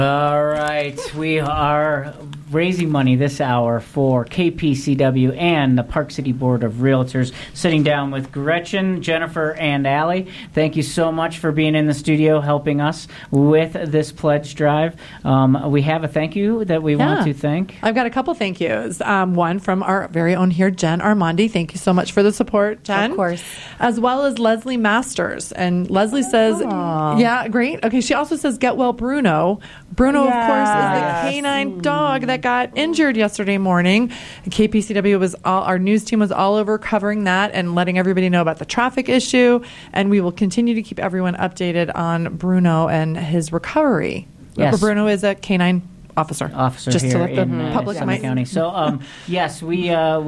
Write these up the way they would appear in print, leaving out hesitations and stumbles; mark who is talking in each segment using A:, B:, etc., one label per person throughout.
A: All right, we are raising money this hour for KPCW and the Park City Board of Realtors. Sitting down with Gretchen, Jennifer, and Allie. Thank you so much for being in the studio helping us with this pledge drive. We have a thank you that we want to thank.
B: I've got a couple thank yous. One from our very own here, Jen Armandi. Thank you so much for the support, Jen.
C: Of course.
B: As well as Leslie Masters. And Leslie says, yeah, great. Okay, she also says, get well, Bruno. Bruno, of course, is the canine dog that got injured yesterday morning. KPCW our news team was all over covering that and letting everybody know about the traffic issue. And we will continue to keep everyone updated on Bruno and his recovery.
A: Yes.
B: Bruno is a canine officer
A: just
B: here to let the
A: in
B: public
A: Summit County. So, yes, we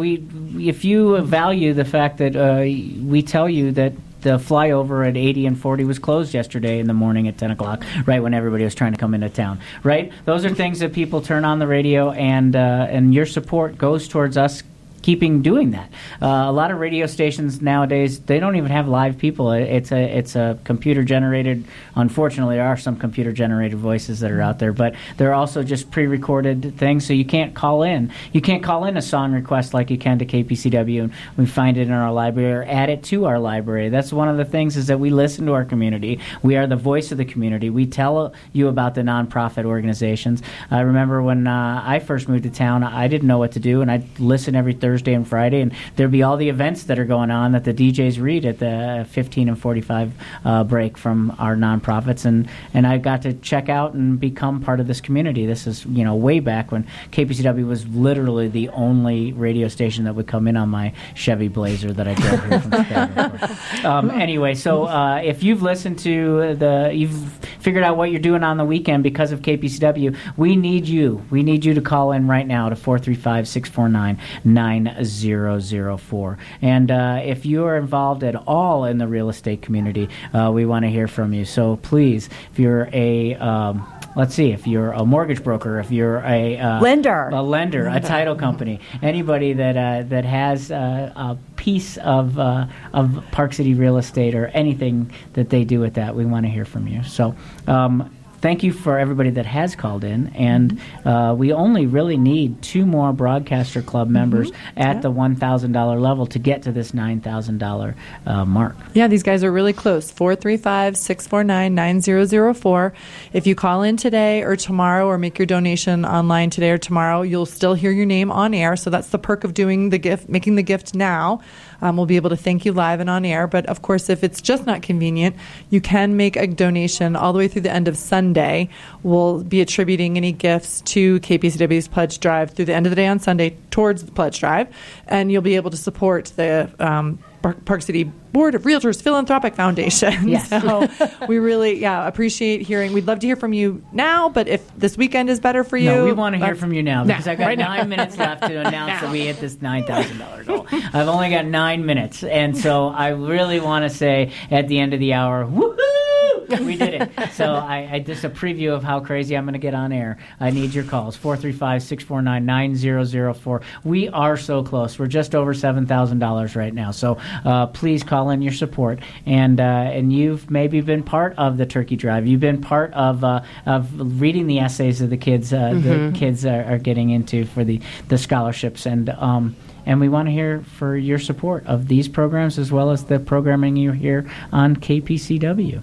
A: if you value the fact that we tell you that the flyover at 80 and 40 was closed yesterday in the morning at 10 o'clock, right when everybody was trying to come into town, right? Those are things that people turn on the radio, and your support goes towards us keeping doing that. A lot of radio stations nowadays, they don't even have live people. It's a computer generated. Unfortunately, there are some computer generated voices that are out there, but they're also just pre-recorded things, so you can't call in. You can't call in a song request like you can to KPCW, and we find it in our library or add it to our library. That's one of the things, is that we listen to our community. We are the voice of the community. We tell you about the nonprofit organizations. I remember when I first moved to town, I didn't know what to do, and I'd listen every Thursday and Friday, and there'd be all the events that are going on that the DJs read at the 15 and 45 break from our nonprofits, and I got to check out and become part of this community. This is, way back when KPCW was literally the only radio station that would come in on my Chevy Blazer that I drove here from Chicago. Anyway, so if you've listened to you've figured out what you're doing on the weekend because of KPCW, we need you. We need you to call in right now to 435-649-9004. And if you are involved at all in the real estate community, we want to hear from you. So please, if you're if you're a mortgage broker, if you're a lender, a title company, anybody that has a piece of Park City real estate or anything that they do with that, we want to hear from you. So thank you for everybody that has called in, and we only really need 2 more Broadcaster Club members at the $1,000 level to get to this $9,000 mark.
B: Yeah, these guys are really close. 435-649-9004. If you call in today or tomorrow, or make your donation online today or tomorrow, you'll still hear your name on air. So that's the perk of doing the gift, making the gift now. We'll be able to thank you live and on air. But, of course, if it's just not convenient, you can make a donation all the way through the end of Sunday. We'll be attributing any gifts to KPCW's Pledge Drive through the end of the day on Sunday towards the Pledge Drive. And you'll be able to support the Park City Board of Realtors Philanthropic Foundation.
A: Yes.
B: So we really appreciate hearing. We'd love to hear from you now, but if this weekend is better for you.
A: No, we want to hear from you now, because I've got 9 minutes left to announce that we hit this $9,000 goal. I've only got 9 minutes, and so I really want to say at the end of the hour, woohoo! We did it. So I just a preview of how crazy I'm going to get on air. I need your calls, 435-649-9004. We are so close. We're just over $7,000 right now. So please call in your support. And you've maybe been part of the turkey drive. You've been part of reading the essays of the kids. The kids are getting into for the scholarships, and we want to hear for your support of these programs as well as the programming you hear on KPCW.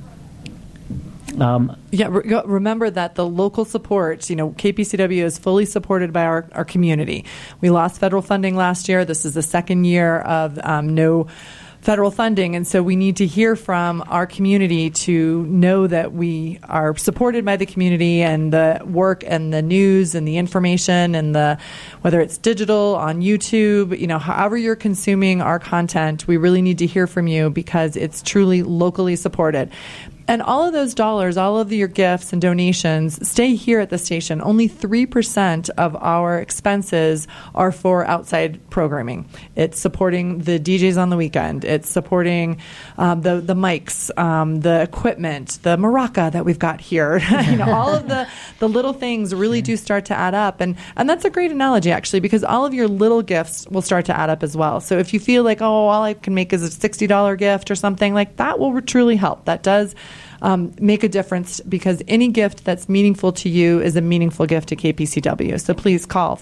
B: Remember that the local support, KPCW is fully supported by our community. We lost federal funding last year. This is the second year of no federal funding, and so we need to hear from our community to know that we are supported by the community and the work and the news and the information and whether it's digital, on YouTube, however you're consuming our content, we really need to hear from you because it's truly locally supported. And all of those dollars, all of your gifts and donations stay here at the station. Only 3% of our expenses are for outside programming. It's supporting the DJs on the weekend. It's supporting the mics, the equipment, the maraca that we've got here. All of the little things really do start to add up. And that's a great analogy, actually, because all of your little gifts will start to add up as well. So if you feel like, all I can make is a $60 gift or something, like that will truly help. That does make a difference, because any gift that's meaningful to you is a meaningful gift to KPCW. So please call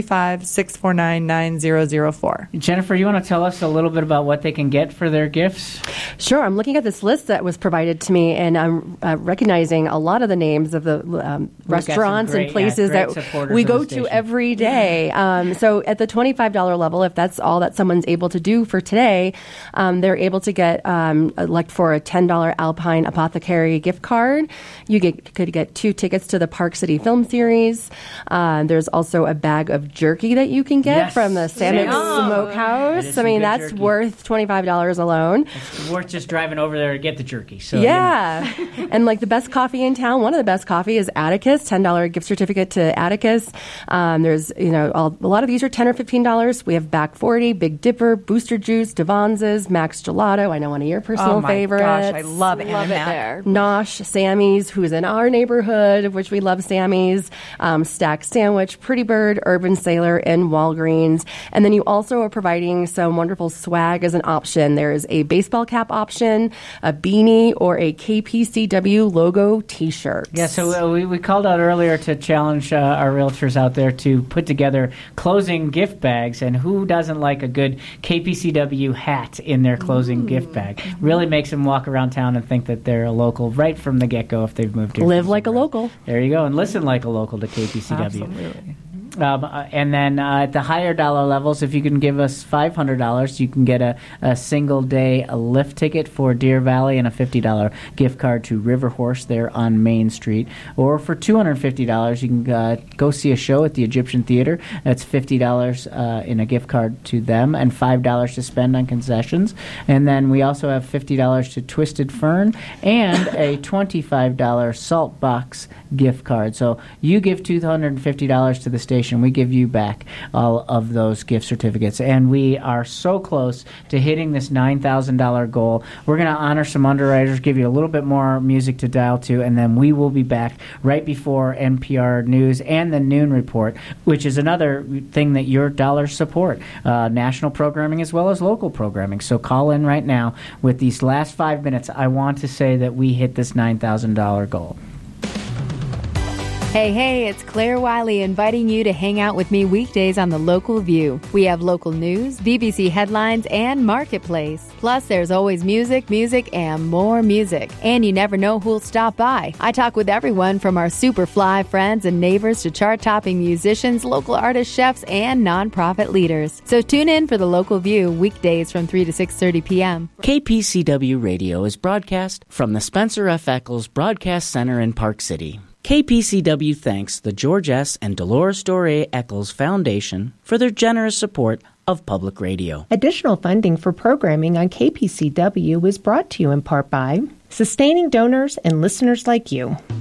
B: 435-649-9004.
A: Jennifer, you want to tell us a little bit about what they can get for their gifts?
C: Sure. I'm looking at this list that was provided to me, and I'm recognizing a lot of the names of the restaurants and places that we go to every day. So at the $25 level, if that's all that someone's able to do for today, they're able to get, like for a $10 Alpine Apothecary gift card, you could get 2 tickets to the Park City Film Series. There's also a bag of jerky that you can get from the Samet Smokehouse. I mean, that's jerky. Worth $25 alone.
A: It's worth just driving over there to get the jerky. So,
C: yeah. And like the best coffee in town, one of the best coffee is Atticus, $10 gift certificate to Atticus. There's, a lot of these are $10 or $15. We have Back 40, Big Dipper, Booster Juice, Devon's, Max Gelato. I know one of your personal favorites.
B: Gosh, I love it
C: there. Nosh, Sammy's, who's in our neighborhood, of which we love Sammy's, Stack Sandwich, Pretty Bird, Urban Sailor, and Walgreens. And then you also are providing some wonderful swag as an option. There's a baseball cap option, a beanie, or a KPCW logo T-shirt.
A: Yeah, so we called out earlier to challenge our realtors out there to put together closing gift bags, and who doesn't like a good KPCW hat in their closing gift bag? Really makes them walk around town and think that they're a local right from the get-go if they've moved here.
C: Live like a local.
A: There you go, and listen like a local to KPCW.
B: Absolutely.
A: And then at the higher dollar levels, if you can give us $500, you can get a single-day lift ticket for Deer Valley and a $50 gift card to River Horse there on Main Street. Or for $250, you can go see a show at the Egyptian Theater. That's $50 in a gift card to them and $5 to spend on concessions. And then we also have $50 to Twisted Fern and a $25 Salt Box gift card. So you give $250 to the station, we give you back all of those gift certificates. And we are so close to hitting this $9,000 goal. We're going to honor some underwriters, give you a little bit more music to dial to, and then we will be back right before NPR News and the Noon Report, which is another thing that your dollars support, national programming as well as local programming. So call in right now. With these last 5 minutes, I want to say that we hit this $9,000 goal.
D: Hey, it's Claire Wiley inviting you to hang out with me weekdays on The Local View. We have local news, BBC headlines, and Marketplace. Plus, there's always music, and more music. And you never know who'll stop by. I talk with everyone from our super fly friends and neighbors to chart-topping musicians, local artists, chefs, and nonprofit leaders. So tune in for The Local View weekdays from 3 to 6:30 p.m.
E: KPCW Radio is broadcast from the Spencer F. Eccles Broadcast Center in Park City. KPCW thanks the George S. and Dolores Doré Eccles Foundation for their generous support of public radio.
F: Additional funding for programming on KPCW is brought to you in part by sustaining donors and listeners like you.